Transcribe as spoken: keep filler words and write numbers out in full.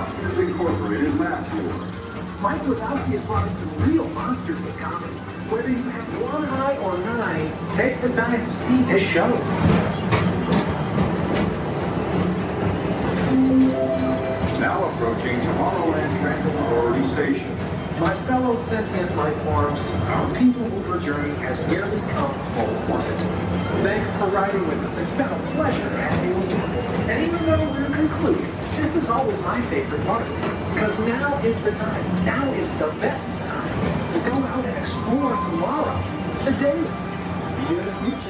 Monsters Incorporated Math Tour. Mike Wazowski has brought in some real monsters of comedy. Whether you have one eye or nine, take the time to see this show. Now approaching Tomorrowland Transit Authority Station. My fellow sentient life forms, our people-mover journey has nearly come full orbit. Thanks for riding with us. It's been a pleasure having you. And even though we're concluding, this is always my favorite part. Because now is the time. Now is the best time to go out and explore tomorrow. Today. See you in the future.